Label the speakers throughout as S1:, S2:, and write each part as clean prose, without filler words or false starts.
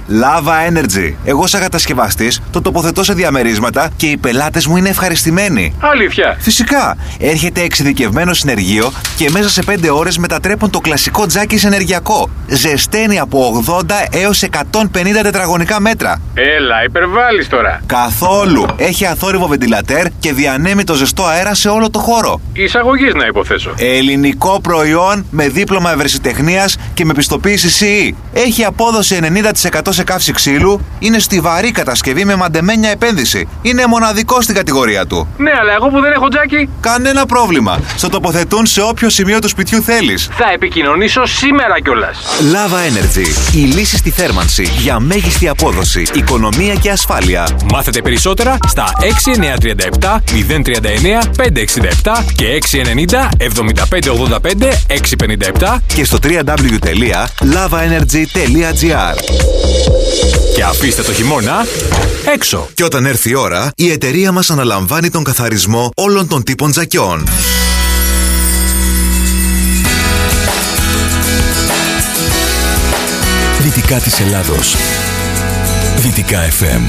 S1: Lava Energy. Εγώ, σαν κατασκευαστής, το τοποθετώ σε διαμερίσματα και οι πελάτες μου είναι ευχαριστημένοι.
S2: Αλήθεια?
S1: Φυσικά. Έρχεται εξειδικευμένο συνεργείο και μέσα σε 5 ώρες μετατρέπουν το κλασικό τζάκι σε ενεργειακό. Ζεσταίνει από 80 έως 150 τετραγωνικά μέτρα.
S2: Έλα, υπερβάλλεις τώρα.
S1: Καθόλου. Έχει αθόρυβο βεντιλατέρ και διανέμει το ζεστό αέρα σε όλο το χώρο.
S2: Εισαγωγής να υποθέσω.
S1: Ελληνικό προϊόν με δίπλωμα ευρεσιτεχνίας και με πιστοποίηση CE. Έχει απόδοση 90% σε καύση ξύλου. Είναι στιβαρή κατασκευή με μαντεμένια επένδυση. Είναι μοναδικό στην κατηγορία του.
S2: Ναι, αλλά εγώ που δεν έχω τζάκι.
S1: Κανένα πρόβλημα. Στο τοποθετούν σε όποιο σημείο του σπιτιού θέλεις.
S2: Θα επικοινωνήσω σήμερα κιόλας.
S1: Lava Energy. Η λύση στη θέρμανση για μέγιστη απόδοση, οικονομία και ασφάλεια.
S3: Μάθετε περισσότερα στα 6937 039 567 και 690 7585 657
S1: και στο www.lavaenergy.gr.
S3: Και αφήστε το χειμώνα έξω.
S1: Και όταν έρθει η ώρα, η εταιρεία μας αναλαμβάνει τον καθαρισμό όλων των τύπων τζακιών.
S4: Δυτικά της Ελλάδος. Δυτικά FM.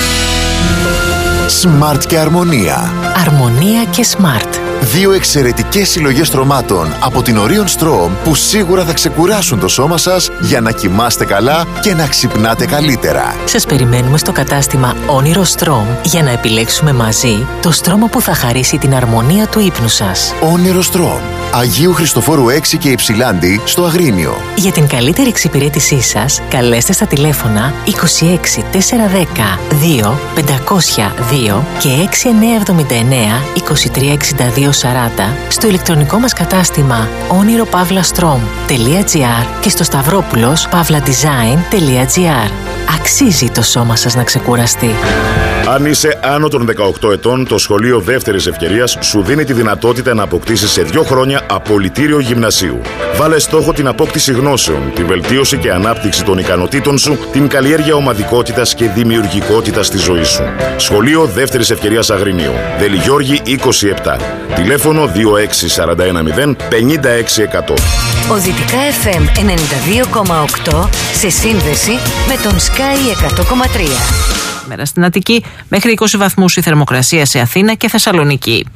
S5: Smart και Αρμονία.
S6: Αρμονία και Smart.
S5: Δύο εξαιρετικές συλλογές στρωμάτων από την Orion Strom που σίγουρα θα ξεκουράσουν το σώμα σας για να κοιμάστε καλά και να ξυπνάτε καλύτερα.
S6: Σας περιμένουμε στο κατάστημα Όνειρο Strom για να επιλέξουμε μαζί το στρώμα που θα χαρίσει την αρμονία του ύπνου σας.
S5: Όνειρο Strom. Αγίου Χριστοφόρου 6 και Υψηλάντη στο Αγρίνιο.
S6: Για την καλύτερη εξυπηρέτησή σας, καλέστε στα τηλέφωνα 26 410 2 502 και 6979 2362 40 στο ηλεκτρονικό μας κατάστημα oniropavlastrom.gr και στο stavropoulos.pavladesign.gr. Αξίζει το σώμα σας να ξεκουραστεί.
S7: Αν είσαι άνω των 18 ετών, το Σχολείο Δεύτερης Ευκαιρίας σου δίνει τη δυνατότητα να αποκτήσεις σε 2 χρόνια απολυτήριο γυμνασίου. Βάλε στόχο την απόκτηση γνώσεων, τη βελτίωση και ανάπτυξη των ικανοτήτων σου, την καλλιέργεια ομαδικότητας και δημιουργικότητας στη ζωή σου. Σχολείο Δεύτερης Ευκαιρίας Αγρινίου. Δελιγιώργη 27. Τηλέφωνο 26410 56100.
S8: Ο Δυτικά FM 92,8 σε σύνδεση με τον Sky 100,3.
S9: Μέρα στην Αττική, μέχρι 20 βαθμούς η θερμοκρασία σε Αθήνα και Θεσσαλονίκη.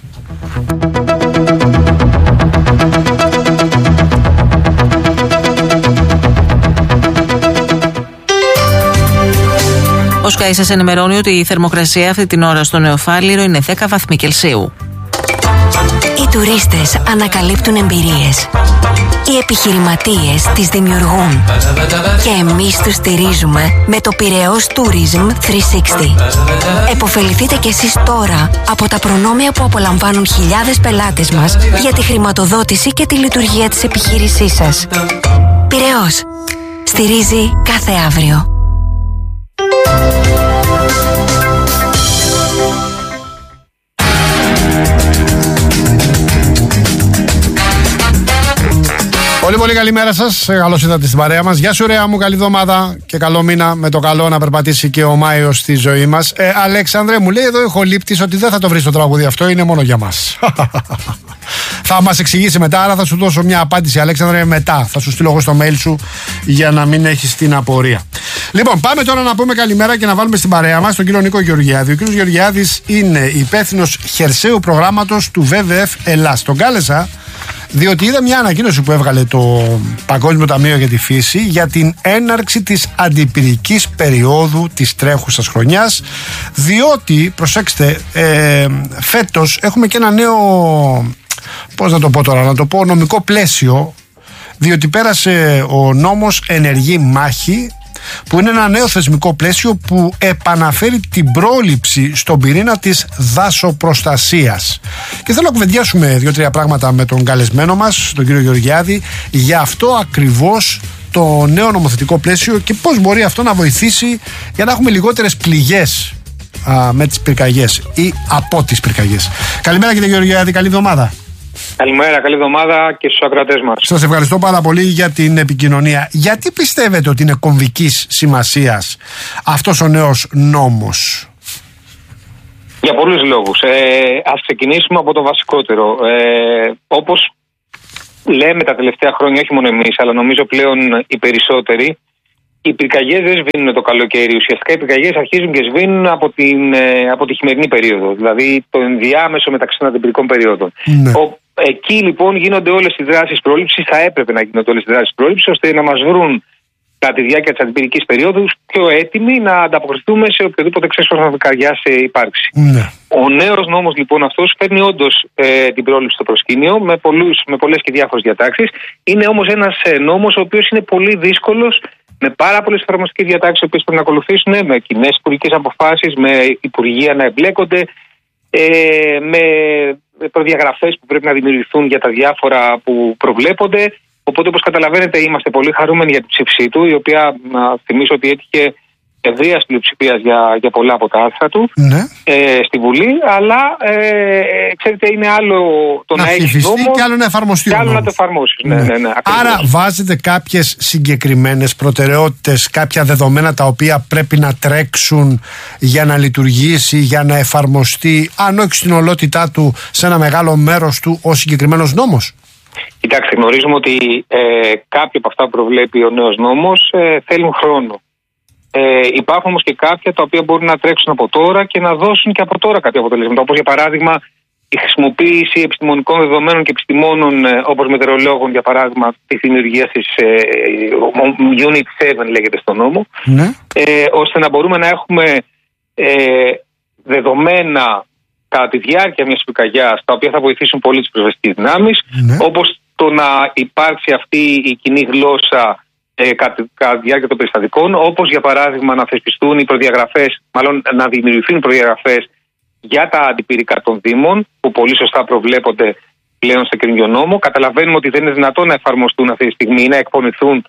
S9: Ο Sky σας ενημερώνει ότι η θερμοκρασία αυτή την ώρα στο Νεοφάλιρο είναι 10 βαθμοί Κελσίου.
S8: Οι τουρίστες ανακαλύπτουν εμπειρίες. Οι επιχειρηματίες τις δημιουργούν. Και εμείς τους στηρίζουμε με το Πειραιώς Tourism 360. Εποφεληθείτε κι εσείς τώρα από τα προνόμια που απολαμβάνουν χιλιάδες πελάτες μας για τη χρηματοδότηση και τη λειτουργία της επιχείρησής σας. Πειραιώς. Στηρίζει κάθε αύριο.
S10: Πολύ καλημέρα σας. Καλώς ήρθατε στην παρέα μας. Γεια σου, ωραία μου, καλή εβδομάδα και καλό μήνα. Με το καλό να περπατήσει και ο Μάιος στη ζωή μας. Αλέξανδρε, μου λέει εδώ η Χολύπτης ότι δεν θα το βρεις το τραγούδι αυτό, είναι μόνο για μας. Θα μας εξηγήσει μετά, άρα θα σου δώσω μια απάντηση, Αλέξανδρε, μετά. Θα σου στείλω εγώ στο mail σου για να μην έχεις την απορία. Λοιπόν, πάμε τώρα να πούμε καλημέρα και να βάλουμε στην παρέα μας τον κύριο Νίκο Γεωργιάδη. Ο κύριος Γεωργιάδης είναι υπεύθυνος χερσαίου προγράμματος του WWF Ελλάς. Τον κάλεσα διότι είδα μια ανακοίνωση που έβγαλε το Παγκόσμιο Ταμείο για τη Φύση για την έναρξη της αντιπυρικής περίοδου της τρέχουσας χρονιάς, διότι, προσέξτε, φέτος έχουμε και ένα νέο, πώς να το πω τώρα, να το πω νομικό πλαίσιο, διότι πέρασε ο νόμος Ενεργή Μάχη, που είναι ένα νέο θεσμικό πλαίσιο που επαναφέρει την πρόληψη στον πυρήνα της δασοπροστασίας. Και θέλω να κουβεντιάσουμε 2-3 πράγματα με τον καλεσμένο μας, τον κύριο Γεωργιάδη, για αυτό ακριβώς το νέο νομοθετικό πλαίσιο και πώς μπορεί αυτό να βοηθήσει για να έχουμε λιγότερες πληγές με τις πυρκαγιές ή από τις πυρκαγιές. Καλημέρα κύριε Γεωργιάδη, καλή εβδομάδα.
S11: Καλημέρα, καλή εβδομάδα και στους ακροατές μας.
S10: Σας ευχαριστώ πάρα πολύ για την επικοινωνία. Γιατί πιστεύετε ότι είναι κομβικής σημασίας αυτός ο νέος νόμος?
S11: Για πολλούς λόγους. Ας ξεκινήσουμε από το βασικότερο. Όπως λέμε τα τελευταία χρόνια, όχι μόνο εμείς, αλλά νομίζω πλέον οι περισσότεροι, Οι πυρκαγιές δεν σβήνουν το καλοκαίρι. Ουσιαστικά οι πυρκαγιές αρχίζουν και σβήνουν από τη χειμερινή περίοδο. Δηλαδή το ενδιάμεσο μεταξύ των αντιπυρικών περίοδων. Ναι. Εκεί λοιπόν γίνονται όλες οι δράσεις πρόληψης, θα έπρεπε να γίνονται όλες οι δράσεις πρόληψης, ώστε να μας βρουν κατά τη διάρκεια της αντιπυρικής περίοδου πιο έτοιμοι να ανταποκριθούμε σε οποιοδήποτε ξέσπασμα πυρκαγιάς υπάρξει. Ναι. Ο νέος νόμος λοιπόν αυτός φέρνει όντως την πρόληψη στο προσκήνιο με πολλές και διάφορες διατάξεις. Είναι όμως ένας νόμος ο οποίος είναι πολύ δύσκολος, με πάρα πολλές εφαρμοστικές διατάξεις οι οποίες πρέπει να ακολουθήσουν, με κοινές υπουργικές αποφάσεις, με υπουργεία να εμπλέκονται, με προδιαγραφές που πρέπει να δημιουργηθούν για τα διάφορα που προβλέπονται. Οπότε, όπως καταλαβαίνετε, είμαστε πολύ χαρούμενοι για την ψήφισή του, η οποία θυμίσω ότι έτυχε ευρείας πλειοψηφίας για πολλά από τα άρθρα του στη Βουλή. Αλλά ξέρετε, είναι άλλο το να έχει νόμο
S10: και άλλο να εφαρμοστεί.
S11: Και άλλο να το εφαρμόσει. Ναι.
S10: Άρα, βάζετε κάποιες συγκεκριμένες προτεραιότητες, κάποια δεδομένα τα οποία πρέπει να τρέξουν για να λειτουργήσει, για να εφαρμοστεί, αν όχι στην ολότητά του, σε ένα μεγάλο μέρος του, ο συγκεκριμένος νόμος.
S11: Κοιτάξτε, γνωρίζουμε ότι κάποια από αυτά που προβλέπει ο νέος νόμος θέλουν χρόνο. Υπάρχουν όμως και κάποια τα οποία μπορούν να τρέξουν από τώρα και να δώσουν και από τώρα κάποια αποτελέσματα. Όπως για παράδειγμα η χρησιμοποίηση επιστημονικών δεδομένων και επιστημόνων, όπως μετεωρολόγων, για παράδειγμα, τη δημιουργία της Unit 7 λέγεται στο νόμο, ώστε να μπορούμε να έχουμε δεδομένα κατά τη διάρκεια μιας πυρκαγιάς, τα οποία θα βοηθήσουν πολύ τις πυροσβεστικές δυνάμεις, όπως το να υπάρξει αυτή η κοινή γλώσσα κατά τη διάρκεια των περιστατικών, όπως για παράδειγμα να θεσπιστούν οι προδιαγραφές, μάλλον να δημιουργηθούν προδιαγραφές για τα αντιπυρικά των Δήμων, που πολύ σωστά προβλέπονται πλέον στο καινούργιο νόμο. Καταλαβαίνουμε ότι δεν είναι δυνατόν να εφαρμοστούν αυτή τη στιγμή ή να εκπονηθούν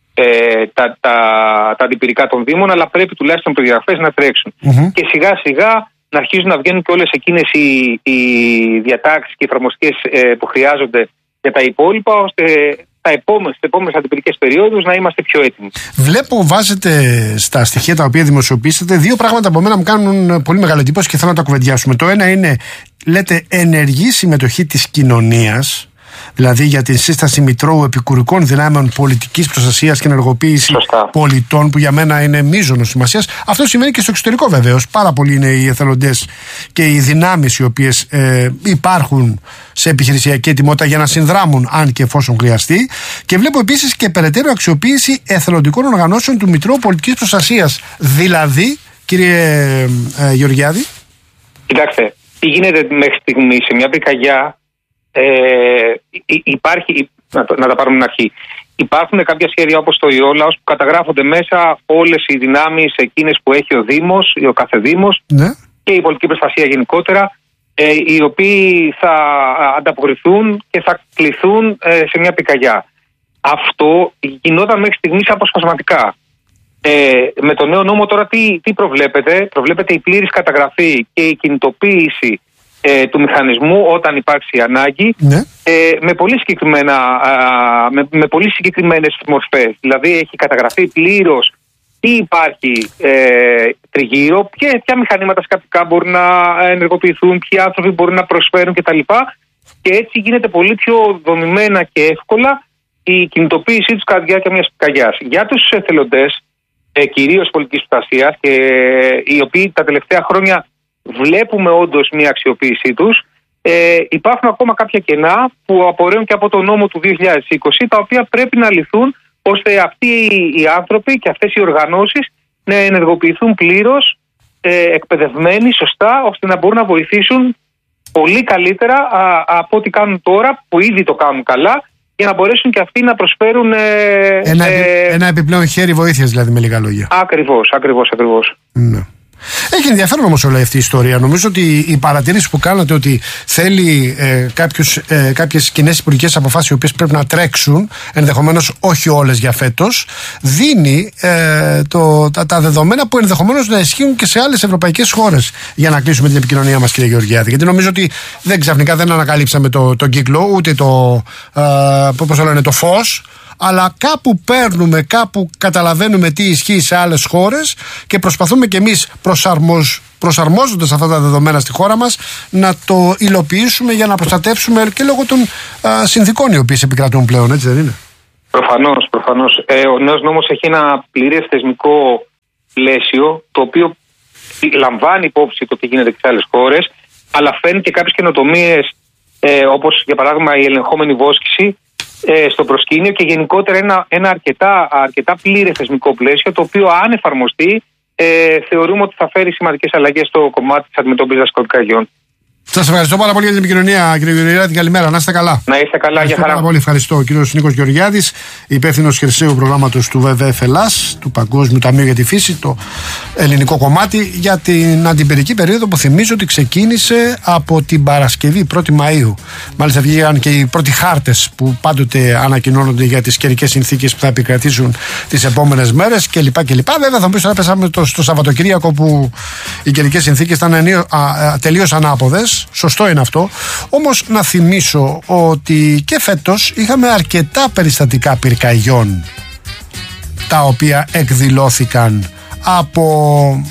S11: τα αντιπυρικά των Δήμων, αλλά πρέπει τουλάχιστον προδιαγραφές να τρέξουν. Και σιγά σιγά να αρχίζουν να βγαίνουν και όλες εκείνες οι διατάξεις και οι εφαρμοστικές που χρειάζονται για τα υπόλοιπα, ώστε στις επόμενες αντιπυρικές περιόδους να είμαστε πιο έτοιμοι.
S10: Βλέπω, βάζετε στα στοιχεία τα οποία δημοσιοποιήσατε, δύο πράγματα από μένα μου κάνουν πολύ μεγάλη εντύπωση και θέλω να τα κουβεντιάσουμε. Το ένα είναι, λέτε, ενεργή συμμετοχή της κοινωνίας, δηλαδή για την σύσταση μητρώου επικουρικών δυνάμεων πολιτικής προστασίας και ενεργοποίηση πολιτών, που για μένα είναι μείζωνος σημασίας. Αυτό σημαίνει και στο εξωτερικό βεβαίως. Πάρα πολλοί είναι οι εθελοντές και οι δυνάμεις οι οποίες υπάρχουν σε επιχειρησιακή ετοιμότητα για να συνδράμουν αν και εφόσον χρειαστεί. Και βλέπω επίσης και περαιτέρω αξιοποίηση εθελοντικών οργανώσεων του Μητρώου Πολιτικής Προστασίας. Δηλαδή, κύριε Γεωργιάδη.
S11: Κοιτάξτε, τι γίνεται μέχρι στιγμή σε μια πυρκαγιά. Υπάρχει, να τα πάρουμε στην αρχή. Υπάρχουν κάποια σχέδια όπως το Ιόλαος που καταγράφονται μέσα όλες οι δυνάμεις εκείνες που έχει ο Δήμος, ο κάθε Δήμος και η πολιτική προστασία γενικότερα, οι οποίοι θα ανταποκριθούν και θα κληθούν σε μια πυρκαγιά. Αυτό γινόταν μέχρι στιγμής αποσπασματικά. Με το νέο νόμο τώρα τι προβλέπεται? Προβλέπεται η πλήρης καταγραφή και η κινητοποίηση του μηχανισμού όταν υπάρξει ανάγκη, με πολύ συγκεκριμένες μορφές. Δηλαδή έχει καταγραφεί πλήρως τι υπάρχει τριγύρω, ποια μηχανήματα σκαπτικά μπορούν να ενεργοποιηθούν, ποιοι άνθρωποι μπορούν να προσφέρουν κτλ. Και έτσι γίνεται πολύ πιο δομημένα και εύκολα η κινητοποίησή τους κατά τη διάρκεια μιας πυρκαγιάς. Για τους εθελοντές, κυρίως πολιτικής προστασίας, και οι οποίοι τα τελευταία χρόνια βλέπουμε όντως μια αξιοποίησή τους, υπάρχουν ακόμα κάποια κενά που απορρέουν και από το νόμο του 2020, τα οποία πρέπει να λυθούν, ώστε αυτοί οι άνθρωποι και αυτές οι οργανώσεις να ενεργοποιηθούν πλήρως, εκπαιδευμένοι σωστά, ώστε να μπορούν να βοηθήσουν πολύ καλύτερα από ό,τι κάνουν τώρα, που ήδη το κάνουν καλά, για να μπορέσουν και αυτοί να προσφέρουν
S10: ένα επιπλέον χέρι βοήθειας, δηλαδή, με λίγα λόγια.
S11: Ακριβώς.
S10: Ναι. Έχει ενδιαφέρον όμως όλη αυτή η ιστορία. Νομίζω ότι η παρατήρηση που κάνατε ότι θέλει κάποιες κοινές υπουργικές αποφάσεις οι οποίες πρέπει να τρέξουν, ενδεχομένως όχι όλες για φέτος, δίνει τα δεδομένα που ενδεχομένως να ισχύουν και σε άλλες ευρωπαϊκές χώρες, για να κλείσουμε την επικοινωνία μας, κύριε Γεωργιάδη. Γιατί νομίζω ότι ξαφνικά δεν ανακαλύψαμε τον κύκλο, ούτε το φως, αλλά κάπου παίρνουμε, κάπου καταλαβαίνουμε τι ισχύει σε άλλες χώρες και προσπαθούμε κι εμείς, προσαρμόζοντας αυτά τα δεδομένα στη χώρα μας, να το υλοποιήσουμε για να προστατεύσουμε και λόγω των συνθήκων οι οποίες επικρατούν πλέον, έτσι δεν είναι?
S11: Προφανώς. Ο νέος νόμος έχει ένα πλήρες θεσμικό πλαίσιο, το οποίο λαμβάνει υπόψη το τι γίνεται και σε άλλες χώρες, αλλά φέρνει και κάποιες καινοτομίες, όπως για παράδειγμα η ελεγχόμενη βόσκηση στο προσκήνιο, και γενικότερα ένα αρκετά πλήρες θεσμικό πλαίσιο, το οποίο αν εφαρμοστεί θεωρούμε ότι θα φέρει σημαντικές αλλαγές στο κομμάτι της αντιμετώπισης δασικοτικών αγιών.
S10: Σας ευχαριστώ πάρα πολύ για την επικοινωνία, κύριε Γεωργιάδη. Καλημέρα, να είστε καλά.
S11: Να είστε καλά, για χαρά.
S10: Πάρα πολύ ευχαριστώ. Ο κύριος Νίκος Γεωργιάδης, υπεύθυνος χερσαίου προγράμματος του WWF Ελλάς, του Παγκόσμιου Ταμείου για τη Φύση, το ελληνικό κομμάτι, για την αντιπυρική περίοδο που θυμίζω ότι ξεκίνησε από την Παρασκευή, 1η Μαΐου. Μάλιστα βγήκαν και οι πρώτοι χάρτες που πάντοτε ανακοινώνονται για τις καιρικές συνθήκες που θα επικρατήσουν τις επόμενες μέρες κλπ. Βέβαια, θα μου πεις τώρα, πέσαμε στο Σαββατοκύριακο που οι καιρικές συνθήκες ήταν τελείως ανάποδες. Σωστό είναι αυτό. Όμως να θυμίσω ότι και φέτος είχαμε αρκετά περιστατικά πυρκαγιών, τα οποία εκδηλώθηκαν από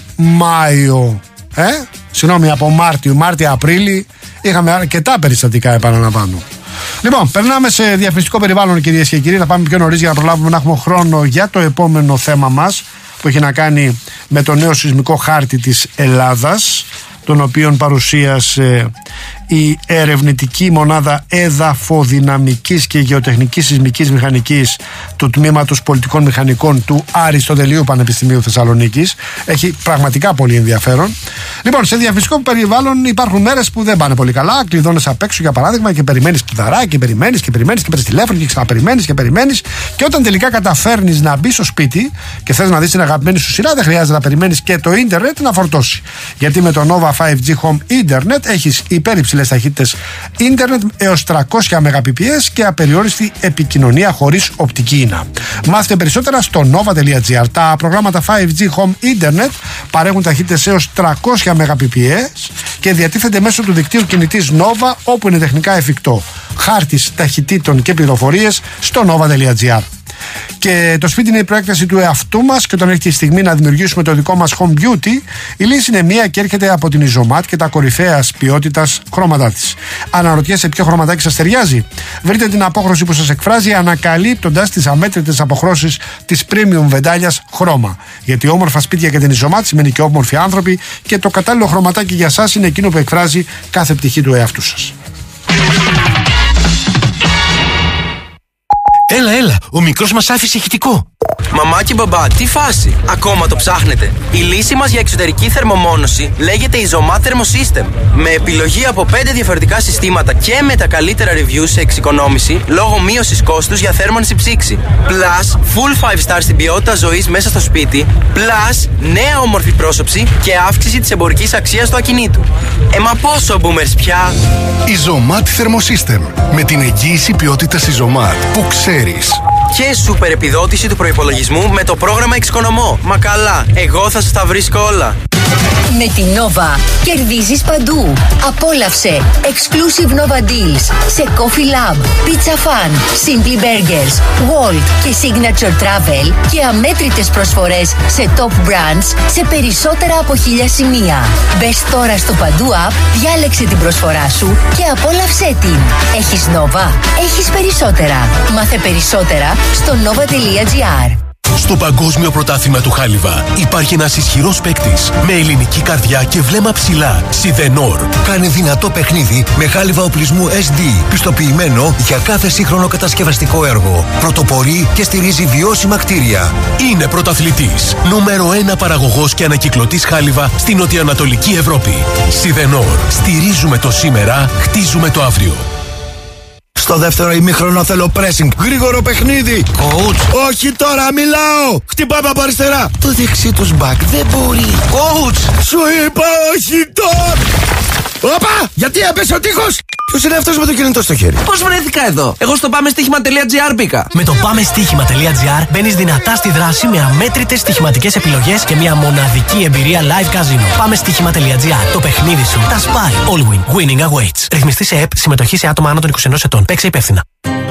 S10: από Μάρτιο-Απρίλη. Είχαμε αρκετά περιστατικά, επαναλαμβάνω. Λοιπόν, περνάμε σε διαφημιστικό περιβάλλον, κυρίες και κύριοι. Θα πάμε πιο νωρίς για να προλάβουμε να έχουμε χρόνο για το επόμενο θέμα μας, που έχει να κάνει με το νέο σεισμικό χάρτη της Ελλάδας, τον οποίον παρουσίασε η ερευνητική μονάδα εδαφοδυναμικής και γεωτεχνικής σεισμικής μηχανικής του Τμήματος Πολιτικών Μηχανικών του Αριστοτελείου Πανεπιστημίου Θεσσαλονίκης. Έχει πραγματικά πολύ ενδιαφέρον. Λοιπόν, σε διαφημιστικό περιβάλλον υπάρχουν μέρες που δεν πάνε πολύ καλά. Κλειδώνεις απ' έξω, για παράδειγμα, και περιμένεις πιδαρά και περιμένεις και παίρνεις τηλέφωνο και ξαναπeriμένεις και περιμένεις. Και όταν τελικά καταφέρνεις να μπεις στο σπίτι και θες να δεις την αγαπημένη σου σειρά, δεν χρειάζεται να περιμένεις και το ίντερνετ να φορτώσει. Γιατί με το Nova 5G Home Internet έχεις υπερυψηλές ταχύτητες ίντερνετ έως 300 Mbps και απεριόριστη επικοινωνία χωρίς οπτική ίνα. Μάθετε περισσότερα στο nova.gr. Τα προγράμματα 5G Home Internet παρέχουν ταχύτητες έως 300 Mbps και διατίθεται μέσω του δικτύου κινητής Nova, όπου είναι τεχνικά εφικτό. Χάρτης ταχυτήτων και πληροφορίες στο nova.gr. Και το σπίτι είναι η προέκταση του εαυτού μας, και όταν έχει τη στιγμή να δημιουργήσουμε το δικό μας home beauty, η λύση είναι μία και έρχεται από την Ιζωμάτ και τα κορυφαίας ποιότητας χρώματά της. Αναρωτιέσαι ποιο χρωματάκι σας ταιριάζει? Βρείτε την απόχρωση που σας εκφράζει, ανακαλύπτοντας τις αμέτρητες αποχρώσεις της premium βεντάλιας χρώμα. Γιατί όμορφα σπίτια και την Ιζωμάτ σημαίνει και όμορφοι άνθρωποι, και το κατάλληλο χρωματάκι για σας είναι εκείνο που εκφράζει κάθε πτυχή του εαυτού σας.
S12: Έλα, ο μικρός μας άφησε ηχητικό.
S13: Μαμά και μπαμπά, τι φάση? Ακόμα το ψάχνετε? Η λύση μας για εξωτερική θερμομόνωση λέγεται Izomat Thermosystem. Με επιλογή από 5 διαφορετικά συστήματα και με τα καλύτερα reviews σε εξοικονόμηση λόγω μείωσης κόστους για θέρμανση ψήξη. Plus, full 5 stars στην ποιότητα ζωής μέσα στο σπίτι. Plus, νέα όμορφη πρόσωψη και αύξηση της εμπορικής αξίας του ακινήτου. Μα πόσο boomers πια?
S12: Izomat Thermosystem. Με την εγγύηση ποιότητας Izomat που ξέρεις.
S13: Και σούπερ επιδότηση του προϋπολογισμού με το πρόγραμμα Εξοικονομώ. Μα καλά, εγώ θα σας τα βρίσκω όλα.
S8: Με την Nova κερδίζεις παντού. Απόλαυσε exclusive Nova Deals σε Coffee Lab, Pizza Fan, Simply Burgers, Walt και Signature Travel, και αμέτρητες προσφορές σε top brands σε περισσότερα από 1000 σημεία. Μπες τώρα στο Παντού App, διάλεξε την προσφορά σου και απόλαυσέ την. Έχεις Nova, έχεις περισσότερα. Μάθε περισσότερα στο nova.gr.
S4: Στο Παγκόσμιο Πρωτάθλημα του Χάλιβα υπάρχει ένας ισχυρός παίκτης με ελληνική καρδιά και βλέμμα ψηλά. Σιδενόρ.
S14: Κάνει δυνατό παιχνίδι με χάλιβα οπλισμού SD, πιστοποιημένο για κάθε σύγχρονο κατασκευαστικό έργο. Πρωτοπορεί και στηρίζει βιώσιμα κτίρια.
S4: Είναι πρωταθλητής. Νούμερο 1 παραγωγός και ανακυκλωτής χάλιβα στην νοτιοανατολική Ευρώπη. Σιδενόρ. Στηρίζουμε το σήμερα, χτίζουμε το αύριο.
S14: Στο δεύτερο ημίχρονο θέλω pressing. Γρήγορο παιχνίδι.
S12: Coach.
S14: Όχι τώρα, μιλάω.
S12: Χτυπάμε από αριστερά.
S14: Το δεξί τους back δεν μπορεί.
S12: Coach.
S14: Σου είπα όχι τώρα.
S12: Όπα! Γιατί έπεσε ο τείχος?
S14: Ποιος είναι αυτός με το κινητό στο χέρι?
S13: Πώς βρέθηκα εδώ? Εγώ στο πάμεστοίχημα.gr μπήκα.
S15: Με το πάμεστοίχημα.gr μπαίνεις δυνατά στη δράση με αμέτρητες στοιχηματικές επιλογές και μια μοναδική εμπειρία live casino. Πάμεστοίχημα.gr. Το παιχνίδι σου. Τα σπάει. All win. Winning awaits. Ρυθμιστή σε ΕΠ. Συμμετοχή σε άτομα άνω των 21 ετών. Παίξε υπεύθυνα.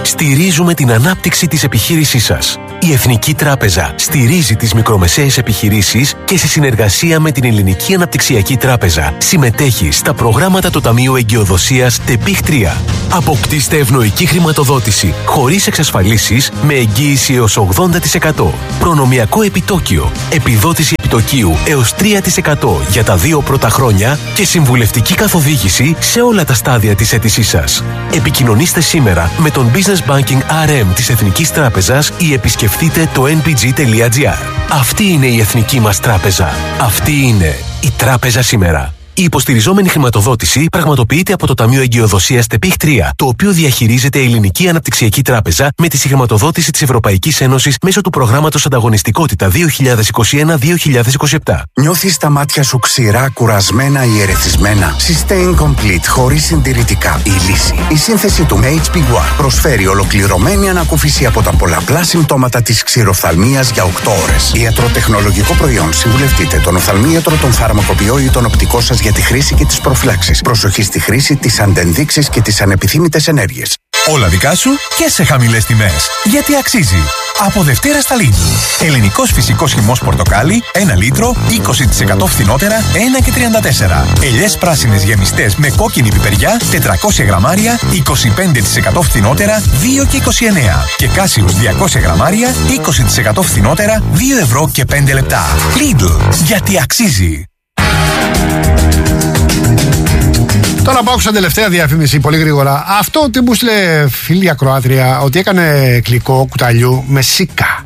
S4: Στηρίζουμε την ανάπτυξη της επιχείρησής σας. Η Εθνική Τράπεζα στηρίζει τις μικρομεσαίες επιχειρήσεις και σε συνεργασία με την Ελληνική Αναπτυξιακή Τράπεζα συμμετέχει στα προγράμματα του Ταμείου Εγκυοδοσίας ΤΕΠΙΧ 3. Αποκτήστε ευνοϊκή χρηματοδότηση χωρίς εξασφαλίσεις με εγγύηση έως 80%. Προνομιακό επιτόκιο, επιδότηση επιτοκίου έως 3% για τα 2 πρώτα χρόνια και συμβουλευτική καθοδήγηση σε όλα τα στάδια της αίτησής σας. Επικοινωνήστε σήμερα με τον Business Banking RM της Εθνικής Τράπεζας ή επισκεφτείτε το nbg.gr. Αυτή είναι η Εθνική μας Τράπεζα. Αυτή είναι η Τράπεζα σήμερα. Η υποστηριζόμενη χρηματοδότηση πραγματοποιείται από το Ταμείο Εγκυοδοσίας ΤΕΠΙΧ 3, το οποίο διαχειρίζεται η Ελληνική Αναπτυξιακή Τράπεζα με τη συγχρηματοδότηση της Ευρωπαϊκής Ένωσης μέσω του προγράμματος Ανταγωνιστικότητα 2021-2027.
S16: Νιώθεις τα μάτια σου ξηρά, κουρασμένα ή ερεθισμένα? Sustain Complete, χωρίς συντηρητικά. Η λύση. Η σύνθεση του HB1 προσφέρει ολοκληρωμένη ανακούφιση από τα πολλαπλά συμπτώματα της ξηροφθαλμίας για 8 ώρες. Ιατροτεχνολογικό προϊόν. Συμβουλευτείτε τον οφθαλμίατρο, τον φαρμακοποιό ή τον οπτικό σας για τη χρήση και τις προφυλάξεις. Προσοχή στη χρήση, τις αντενδείξεις και τις ανεπιθύμητες ενέργειες.
S17: Όλα δικά σου και σε χαμηλές τιμές. Γιατί αξίζει. Από Δευτέρα στα Lidl. Ελληνικός φυσικός χυμός πορτοκάλι, 1 λίτρο, 20% φθηνότερα, 1,34. Ελιές πράσινες γεμιστές με κόκκινη πιπεριά, 400 γραμμάρια, 25% φθηνότερα, 2,29. Και κάσιους 200 γραμμάρια, 20% φθηνότερα, 2 ευρώ και 5 λεπτά. Lidl. Γιατί αξίζει.
S10: Τώρα πάω στην τελευταία διαφήμιση πολύ γρήγορα. Αυτό ότι μου στείλε φίλη ακροάτρια ότι έκανε γλυκό κουταλιού με σίκα.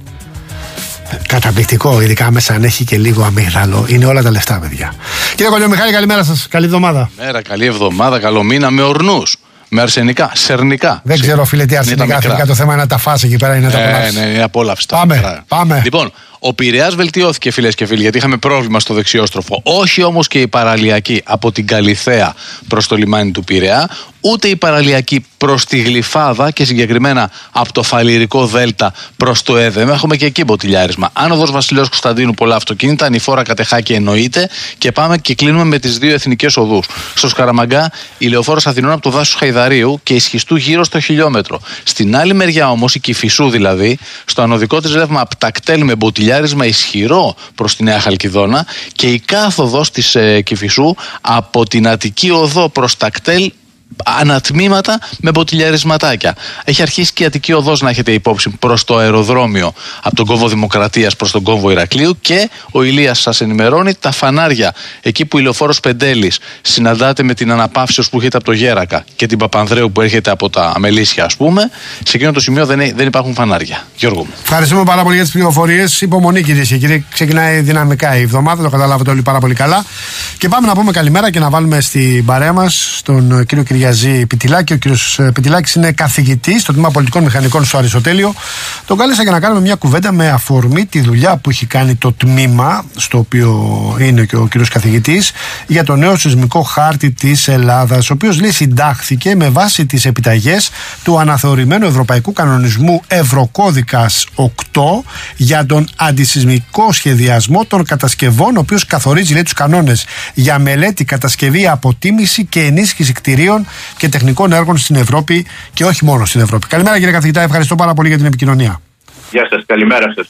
S10: Καταπληκτικό, ειδικά μέσα αν έχει και λίγο αμύγδαλο. Είναι όλα τα λεφτά, παιδιά. Κύριε Κολιομιχάλη, καλημέρα σας. Καλή εβδομάδα.
S18: Μέρα, καλή εβδομάδα, καλό μήνα με ορνούς. Με αρσενικά, σερνικά.
S10: Δεν ξέρω, φίλε, τι αρσενικά. Το θέμα είναι να τα φας εκεί πέρα ή να τα απολαύσεις.
S18: Ναι, είναι απόλαυστα.
S10: Πάμε.
S18: Λοιπόν, ο Πειραιάς βελτιώθηκε, φίλες και φίλοι, γιατί είχαμε πρόβλημα στο δεξιόστροφο. Όχι όμως και η παραλιακή από την Καλιθέα προς το λιμάνι του Πειραιά, ούτε η παραλιακή προς τη Γλυφάδα και συγκεκριμένα από το Φαλιρικό Δέλτα προς το Έδεμ. Έχουμε και εκεί μποτιλιάρισμα. Άνοδος Βασιλέως Κωνσταντίνου, πολλά αυτοκίνητα. Ανηφόρα Κατεχάκη εννοείται. Και πάμε και κλείνουμε με τις 2 εθνικές οδούς. Στο Σκαραμαγκά, η Λεωφόρος Αθηνών από το δάσος Χαϊδαρίου και Ισχυστού γύρω στο χιλιόμετρο. Στην άλλη μεριά όμως, η Κηφισού δηλαδή, στο ανωδικό της ρεύμα από Τακτέλ με μποτιλιάρισμα ισχυρό προς τη Νέα Χαλκιδόνα και η κάθοδος της Κηφισού από την Αττική Οδό προς Τακτέλ ανατμήματα με μποτιλιαρισματάκια. Έχει αρχίσει και η Αττική Οδός να έχετε υπόψη προς το αεροδρόμιο από τον κόμβο Δημοκρατίας προς τον κόμβο Ηρακλείου και ο Ηλίας σας ενημερώνει τα φανάρια εκεί που η Λεωφόρος Πεντέλης συναντάται με την αναπαύσεως που έχετε από το Γέρακα και την Παπανδρέου που έρχεται από τα Αμελίσια, ας πούμε. Σε εκείνο το σημείο δεν υπάρχουν φανάρια. Γιώργο μου.
S10: Ευχαριστούμε πάρα πολύ για τις πληροφορίες. Υπομονή, κυρίες και κύριοι. Ξεκινάει δυναμικά η εβδομάδα, το καταλάβετε όλοι πάρα πολύ καλά. Και πάμε να πούμε καλημέρα και να βάλουμε στην παρέα μας τον κύριο Κυριαζή Πιτιλάκη. Ο κύριος Πιτιλάκης είναι καθηγητής στο Τμήμα Πολιτικών Μηχανικών στο Αριστοτέλειο. Τον κάλεσα για να κάνουμε μια κουβέντα με αφορμή τη δουλειά που έχει κάνει το τμήμα, στο οποίο είναι και ο κύριος καθηγητής, για το νέο σεισμικό χάρτη της Ελλάδας, ο οποίος λέει συντάχθηκε με βάση τις επιταγές του αναθεωρημένου Ευρωπαϊκού Κανονισμού Ευρωκώδικας 8 για τον αντισεισμικό σχεδιασμό των κατασκευών, ο οποίος καθορίζει, λέει, τους κανόνες για μελέτη, κατασκευή, αποτίμηση και ενίσχυση κτηρίων και τεχνικών έργων στην Ευρώπη και όχι μόνο στην Ευρώπη. Καλημέρα, κύριε καθηγητά, ευχαριστώ πάρα πολύ για την επικοινωνία.
S19: Γεια σας, καλημέρα σας.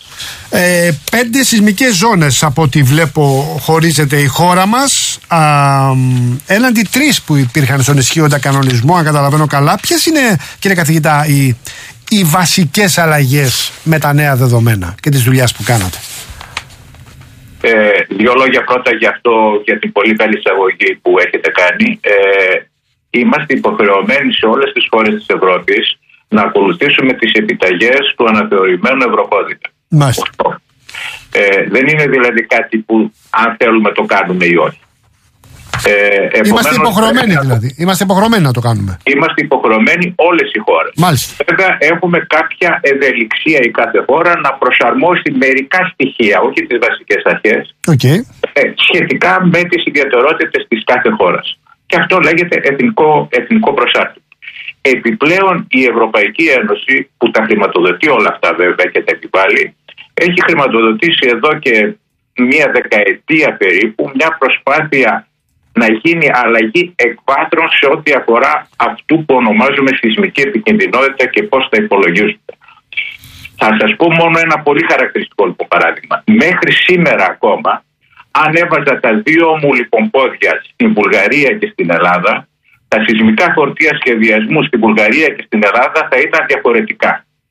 S10: 5 σεισμικές ζώνες από ό,τι βλέπω χωρίζεται η χώρα μας, έναντι 3 που υπήρχαν στον ισχύοντα κανονισμό, αν καταλαβαίνω καλά. Ποιες είναι, κύριε καθηγητά, οι βασικές αλλαγές με τα νέα δεδομένα και τις δουλειάς που κάνατε?
S19: Δύο λόγια πρώτα για την πολύ καλή εισαγωγή που έχετε κάνει. Είμαστε υποχρεωμένοι σε όλες τις χώρες της Ευρώπης να ακολουθήσουμε τις επιταγές του αναθεωρημένου Ευρωκώδικα. Δεν είναι δηλαδή κάτι που αν θέλουμε το κάνουμε ή όχι.
S10: Είμαστε υποχρεωμένοι δηλαδή. Είμαστε υποχρεωμένοι να το κάνουμε.
S19: Είμαστε υποχρεωμένοι όλες οι χώρες.
S10: Μάλιστα.
S19: Βέβαια έχουμε κάποια ευελιξία η κάθε χώρα να προσαρμόσει μερικά στοιχεία, όχι τις βασικές αρχές, σχετικά με τις ιδιαιτερότητες της κάθε χώρας. Και αυτό λέγεται εθνικό προσάρτημα. Επιπλέον η Ευρωπαϊκή Ένωση, που τα χρηματοδοτεί όλα αυτά βέβαια και τα επιβάλλει, έχει χρηματοδοτήσει εδώ και μία δεκαετία περίπου μια προσπάθεια να γίνει αλλαγή εκβάθρων σε ό,τι αφορά αυτού που ονομάζουμε σεισμική επικινδυνότητα και πώς θα υπολογίζονται. Θα σας πω μόνο ένα πολύ χαρακτηριστικό λοιπόν παράδειγμα. Μέχρι σήμερα ακόμα, αν έβαζα τα δύο μου λοιπόν πόδια στην Βουλγαρία και στην Ελλάδα, τα σεισμικά φορτία σχεδιασμού στην Βουλγαρία και στην Ελλάδα θα ήταν διαφορετικά.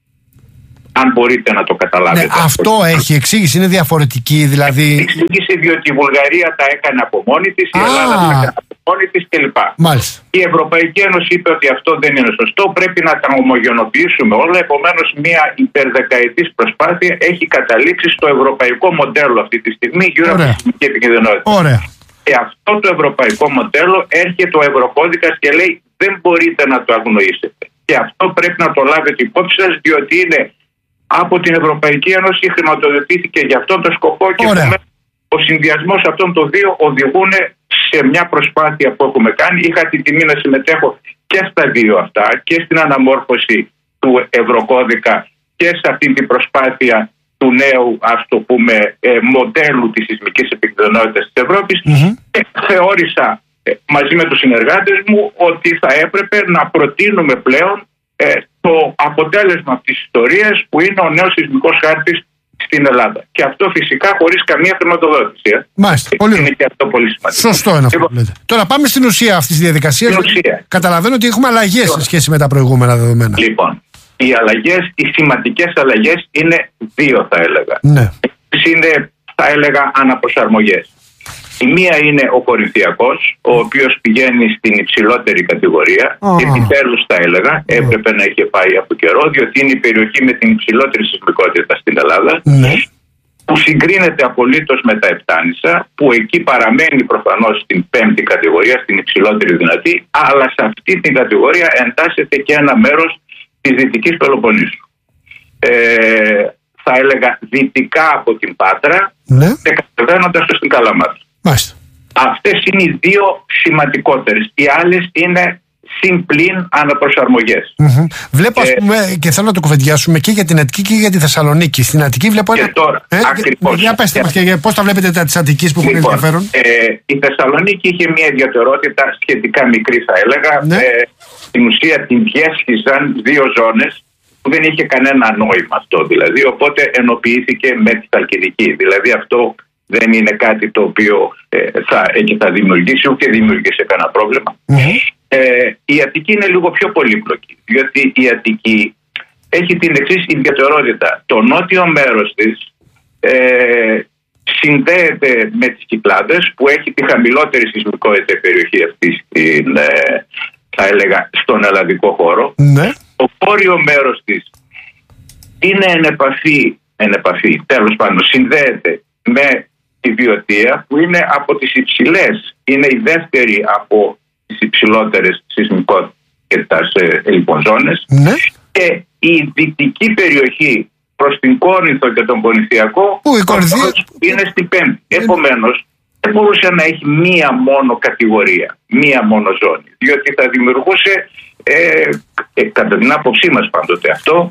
S19: Αν μπορείτε να το καταλάβετε.
S10: Ναι, αυτό έχει εξήγηση, είναι διαφορετική δηλαδή.
S19: Έχει εξήγηση διότι η Βουλγαρία τα έκανε από μόνη της, η Ελλάδα τα έκανε από μόνη της κλπ.
S10: Μάλιστα.
S19: Η Ευρωπαϊκή Ένωση είπε ότι αυτό δεν είναι σωστό, πρέπει να τα ομογενοποιήσουμε όλα. Επομένως, μια υπερδεκαετής προσπάθεια έχει καταλήξει στο ευρωπαϊκό μοντέλο αυτή τη στιγμή γύρω από τη σεισμική επικινδυνότητα.
S10: Ωραία.
S19: Και αυτό το ευρωπαϊκό μοντέλο έρχεται ο Ευρωκώδικας και λέει δεν μπορείτε να το αγνοήσετε. Και αυτό πρέπει να το λάβετε υπόψη σας, διότι είναι από την Ευρωπαϊκή Ένωση, χρηματοδοτήθηκε για αυτόν τον σκοπό και ο συνδυασμός αυτών των δύο οδηγούν σε μια προσπάθεια που έχουμε κάνει. Είχα την τιμή να συμμετέχω και στα δύο αυτά, και στην αναμόρφωση του Ευρωκώδικα και σε αυτή την προσπάθεια του νέου, ας το πούμε, μοντέλου της σεισμικής επικινδυνότητας της Ευρώπης. Και θεώρησα μαζί με τους συνεργάτες μου ότι θα έπρεπε να προτείνουμε πλέον το αποτέλεσμα της ιστορίας που είναι ο νέος σεισμικός χάρτης στην Ελλάδα. Και αυτό φυσικά χωρίς καμία χρηματοδότηση.
S10: Μάλιστα.
S19: Είναι και αυτό πολύ σημαντικό.
S10: Σωστό είναι αυτό που λέτε. Τώρα πάμε στην ουσία αυτής της διαδικασίας. Καταλαβαίνω ότι έχουμε αλλαγές σε σχέση με τα προηγούμενα δεδομένα.
S19: Λοιπόν, οι αλλαγές, οι σημαντικές αλλαγές είναι δύο, θα έλεγα.
S10: Ναι.
S19: Είναι, θα έλεγα, αναπροσαρμογές. Η μία είναι ο Κορινθιακός, ο οποίος πηγαίνει στην υψηλότερη κατηγορία. Επιτέλους, θα έλεγα, έπρεπε να είχε πάει από καιρό, διότι είναι η περιοχή με την υψηλότερη σεισμικότητα στην Ελλάδα. Που συγκρίνεται απολύτως με τα Επτάνησα, που εκεί παραμένει προφανώς στην πέμπτη κατηγορία, στην υψηλότερη δυνατή, αλλά σε αυτή την κατηγορία εντάσσεται και ένα μέρος της Δυτικής Πελοποννήσου. Θα έλεγα δυτικά από την Πάτρα και κατεβαίνοντας στην Καλαμάτα. Αυτές είναι οι δύο σημαντικότερες. Οι άλλες είναι συμπλήν αναπροσαρμογές.
S10: Βλέπω, ας πούμε, και θέλω να το κουβεντιάσουμε και για την Αττική και για τη Θεσσαλονίκη. Στην Αττική βλέπω
S19: ένα. Τώρα, ακριβώς.
S10: Για πέστε μας και πώς τα βλέπετε τα της Αττικής που έχουν ενδιαφέρον.
S19: Η Θεσσαλονίκη είχε μια ιδιαιτερότητα σχετικά μικρή, θα έλεγα. Στην ουσία την διέσχιζαν δύο ζώνες που δεν είχε κανένα νόημα αυτό δηλαδή. Οπότε ενοποιήθηκε με τη Χαλκιδική. Δηλαδή αυτό δεν είναι κάτι το οποίο θα δημιουργήσει, ούτε δημιουργήσει κανένα πρόβλημα. Η Αττική είναι λίγο πιο πολύπλοκη, διότι η Αττική έχει την εξής ιδιαιτερότητα. Το νότιο μέρος της συνδέεται με τις Κυκλάδες, που έχει τη χαμηλότερη σεισμικότητα περιοχή αυτή θα έλεγα στον ελλαδικό χώρο. Το βόρειο μέρος της είναι εν επαφή, τέλος πάντων συνδέεται με τη Βιωτία, που είναι από τις υψηλές, είναι η δεύτερη από τις υψηλότερες σεισμικότητας λοιπόν ζώνες. Και η δυτική περιοχή προς την Κόρινθο και τον Κορινθιακό είναι στην πέμπτη. Επομένως δεν μπορούσε να έχει μία μόνο κατηγορία, μία μόνο ζώνη, διότι θα δημιουργούσε κατά την άποψή μας πάντοτε αυτό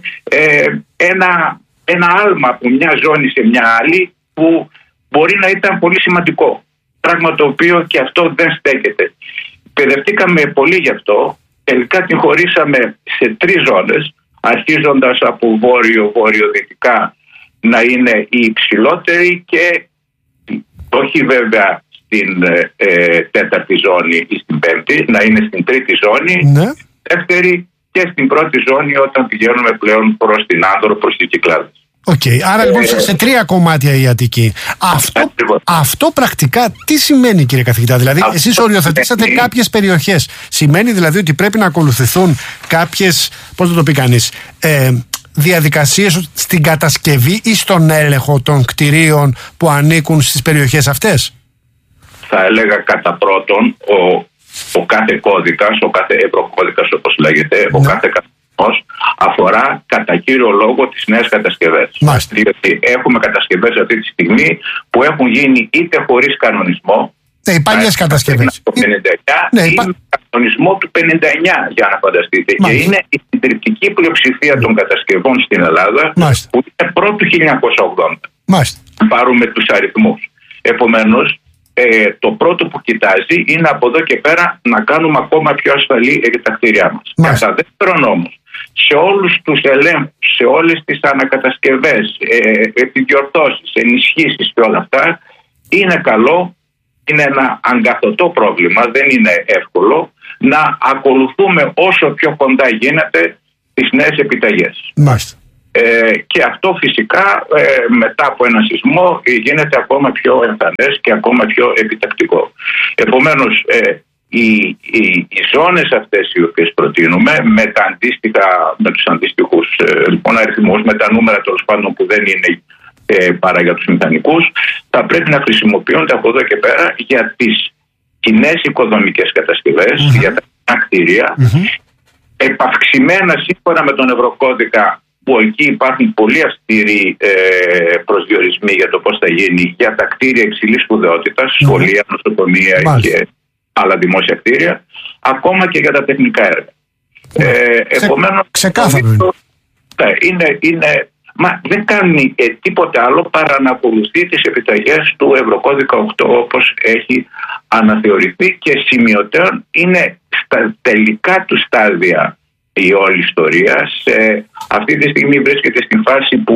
S19: ένα άλμα από μια ζώνη σε μια άλλη που μπορεί να ήταν πολύ σημαντικό. Πράγμα το οποίο και αυτό δεν στέκεται. Παιδευτήκαμε πολύ γι' αυτό. Τελικά την χωρίσαμε σε 3 ζώνες, αρχίζοντας από βόρειο-βορειοδυτικά να είναι η υψηλότερη και όχι βέβαια στην 4η ζώνη ή στην 5η, να είναι στην 3η ζώνη, δεύτερη και στην 1η ζώνη όταν πηγαίνουμε πλέον προς την Άνδρο, προς τις Κυκλάδες.
S10: Άρα λοιπόν σε 3 κομμάτια η Αττική. Αυτό πρακτικά τι σημαίνει, κύριε καθηγητά? Δηλαδή εσείς οριοθετήσατε κάποιες περιοχές. Σημαίνει δηλαδή ότι πρέπει να ακολουθηθούν κάποιες, πώς θα το πει κανείς, διαδικασίες στην κατασκευή ή στον έλεγχο των κτηρίων που ανήκουν στις περιοχές αυτές?
S19: Θα έλεγα κατά πρώτον ο κάθε κώδικας, ο κάθε ευρωκώδικας όπως λέγεται, ο κάθε κανονισμός αφορά κατά κύριο λόγο τις νέες κατασκευές. Διότι έχουμε κατασκευές αυτή τη στιγμή που έχουν γίνει είτε χωρίς κανονισμό,
S10: οι παλιές κατασκευές,
S19: το 59 ή με κανονισμό του 59, για να φανταστείτε. Και είναι η συντριπτική πλειοψηφία των κατασκευών στην Ελλάδα που είναι πρώτου 1980. Πάρουμε τους αριθμούς. Επομένως, το πρώτο που κοιτάζει είναι από εδώ και πέρα να κάνουμε ακόμα πιο ασφαλή τα κτίρια μας. Κατά δεύτερον όμως, σε όλους τους ελέγχους, σε όλες τις ανακατασκευές, επιδιορθώσεις, ενισχύσεις και όλα αυτά, είναι καλό, είναι ένα αγκαθωτό πρόβλημα, δεν είναι εύκολο, να ακολουθούμε όσο πιο κοντά γίνεται τις νέες επιταγές.
S10: Μάλιστα.
S19: Και αυτό φυσικά μετά από ένα σεισμό γίνεται ακόμα πιο εμφανές και ακόμα πιο επιτακτικό. Επομένως, οι ζώνες αυτές οι οποίες προτείνουμε με τους αντίστοιχους λοιπόν αριθμούς, με τα νούμερα τέλος πάντων που δεν είναι παρά για τους μηχανικούς, θα πρέπει να χρησιμοποιούνται από εδώ και πέρα για τις κοινές οικοδομικές κατασκευές, για τα κτίρια, επαυξημένα σύμφωνα με τον Ευρωκώδικα, που εκεί υπάρχουν πολύ αυστηροί προσδιορισμοί για το πώς θα γίνει για τα κτίρια υψηλής σπουδαιότητας, σχολεία, νοσοκομεία και άλλα δημόσια κτίρια, ακόμα και για τα τεχνικά έργα. Επομένως, ξεκάθαρο μα δεν κάνει τίποτε άλλο παρά να ακολουθεί τις επιταγές του Ευρωκώδικα 8 όπως έχει αναθεωρηθεί, και σημειωτέων είναι στα τελικά του στάδια η όλη ιστορία. Αυτή τη στιγμή βρίσκεται στην φάση που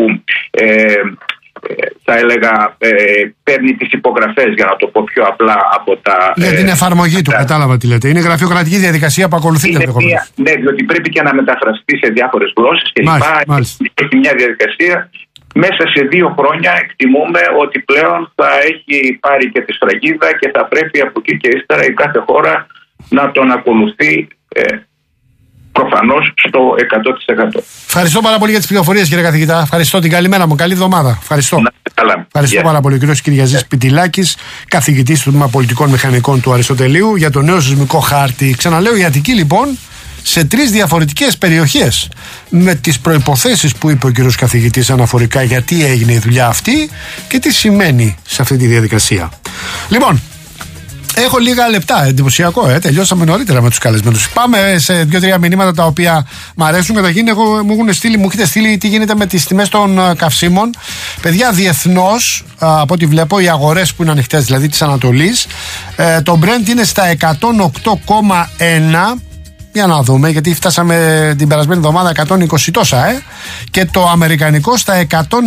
S19: θα έλεγα παίρνει τις υπογραφές, για να το πω πιο απλά, από τα...
S10: Για την εφαρμογή του, κατάλαβα τι λέτε. Είναι γραφειοκρατική διαδικασία που ακολουθείτε.
S19: Ναι, διότι πρέπει και να μεταφραστεί σε διάφορες γλώσσες και λοιπά. Έχει μια διαδικασία. Μέσα σε 2 χρόνια εκτιμούμε ότι πλέον θα έχει πάρει και τη σφραγίδα και θα πρέπει από εκεί και ύστερα η κάθε χώρα να τον ακολουθεί προφανώς στο 100%.
S10: Ευχαριστώ πάρα πολύ για τις πληροφορίες, κύριε καθηγητά. Ευχαριστώ, την καλημέρα μου. Καλή εβδομάδα. Ευχαριστώ. Ευχαριστώ πάρα πολύ. Ο κύριος Κυριαζής Πιτιλάκης, καθηγητής του Τμήμα Πολιτικών Μηχανικών του Αριστοτελείου, για το νέο σεισμικό χάρτη. Ξαναλέω, η Αττική λοιπόν σε 3 διαφορετικές περιοχές, με τις προϋποθέσεις που είπε ο κύριος καθηγητής αναφορικά γιατί έγινε η δουλειά αυτή και τι σημαίνει σε αυτή τη διαδικασία. Λοιπόν, έχω λίγα λεπτά, εντυπωσιακό, τελειώσαμε νωρίτερα με τους καλεσμένους. Πάμε σε 2-3 μηνύματα τα οποία μου αρέσουν. Καταρχήν, μου έχετε στείλει τι γίνεται με τις τιμές των καυσίμων. Παιδιά, διεθνώς, από ό,τι βλέπω, οι αγορές που είναι ανοιχτές, δηλαδή της Ανατολής, το Brent είναι στα 108,1. Για να δούμε, γιατί φτάσαμε την περασμένη εβδομάδα 120 τόσα, και το αμερικανικό στα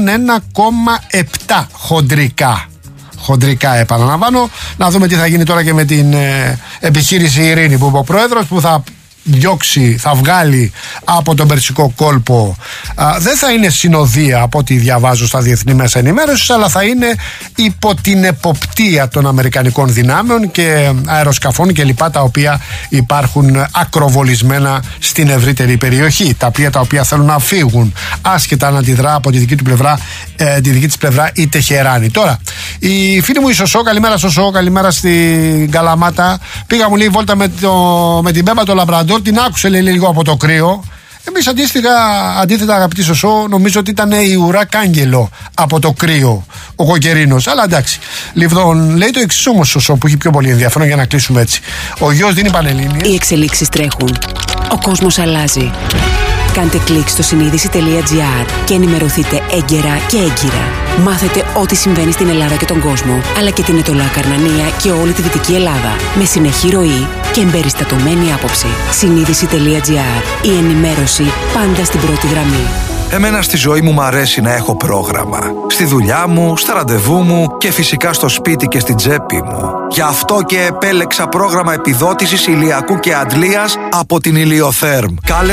S10: 101,7 χοντρικά, επαναλαμβάνω. Να δούμε τι θα γίνει τώρα και με την επιχείρηση Ειρήνη, που είπε ο πρόεδρος, που θα βγάλει από τον Περσικό κόλπο. Δεν θα είναι συνοδεία από ό,τι διαβάζω στα διεθνή μέσα ενημέρωσης, αλλά θα είναι υπό την εποπτεία των αμερικανικών δυνάμεων και αεροσκαφών και λοιπά, τα οποία υπάρχουν ακροβολισμένα στην ευρύτερη περιοχή, τα πλοία τα οποία θέλουν να φύγουν, άσχετα αν αντιδρά από τη δική της πλευρά η Τεχεράνη. Τώρα, η φίλη μου η Σωσό, καλημέρα Σωσό, καλημέρα στην Καλαμάτα. Πήγα, μου λέει, βόλτα με την Πέμπα το Λαμπραντόρ, την άκουσε, λέει, λίγο από το κρύο. Εμείς αντίθετα, αγαπητή Σωσό, νομίζω ότι ήταν η ουρακάγγελο από το κρύο ο Κοκκερίνος. Αλλά εντάξει. Λοιπόν, λέει το εξής όμως, Σωσό, που έχει πιο πολύ ενδιαφέρον, για να κλείσουμε έτσι. Ο γιος δίνει πανελλήνιες.
S20: Οι εξελίξεις τρέχουν. Ο κόσμος αλλάζει. Κάντε κλικ στο συνείδηση.gr και ενημερωθείτε έγκαιρα και έγκυρα. Μάθετε ό,τι συμβαίνει στην Ελλάδα και τον κόσμο, αλλά και την Ετωλά Καρνανία και όλη τη Δυτική Ελλάδα, με συνεχή ροή και εμπεριστατωμένη άποψη. Συνείδηση.gr. Η ενημέρωση πάντα στην πρώτη γραμμή.
S21: Εμένα στη ζωή μου αρέσει να έχω πρόγραμμα. Στη δουλειά μου, στα ραντεβού μου και φυσικά στο σπίτι και στην τσέπη μου. Γι' αυτό και επέλεξα πρόγραμμα επιδότησης ηλιακού και αντλίας από την Ηλιοθέρμ.